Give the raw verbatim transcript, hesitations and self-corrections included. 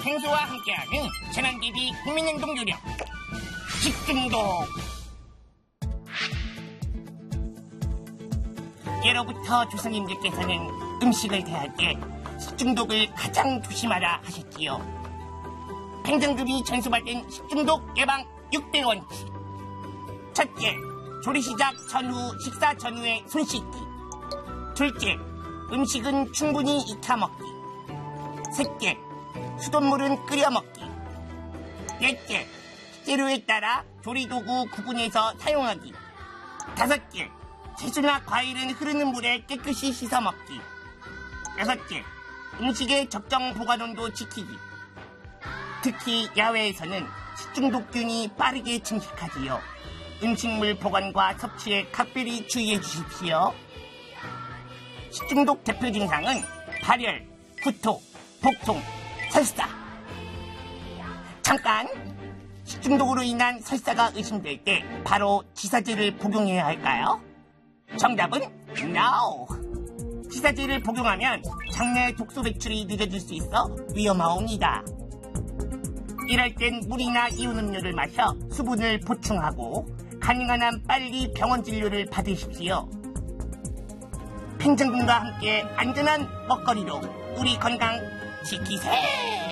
생수와 함께하는 재난대비 국민행동 요령 식중독. 예로부터 조상님들께서는 음식을 대할 때 식중독을 가장 조심하라 하셨지요. 행정급이 전수받은 식중독 예방 육 대 원칙. 첫째, 조리 시작 전후, 식사 전후에 손 씻기. 둘째, 음식은 충분히 익혀 먹기. 셋째, 수돗물은 끓여 먹기. 넷째, 식재료에 따라 조리도구 구분해서 사용하기. 다섯째, 채소나 과일은 흐르는 물에 깨끗이 씻어 먹기. 여섯째, 음식의 적정 보관온도 지키기. 특히 야외에서는 식중독균이 빠르게 증식하지요. 음식물 보관과 섭취에 각별히 주의해 주십시오. 식중독 대표 증상은 발열, 구토, 복통, 설사. 잠깐! 식중독으로 인한 설사가 의심될 때 바로 지사제를 복용해야 할까요? 정답은 NO! 지사제를 복용하면 장내 독소 배출이 늦어질 수 있어 위험하옵니다. 이럴 땐 물이나 이온 음료를 마셔 수분을 보충하고 가능한 한 빨리 병원 진료를 받으십시오. 행정군과 함께 안전한 먹거리로 우리 건강 지키세!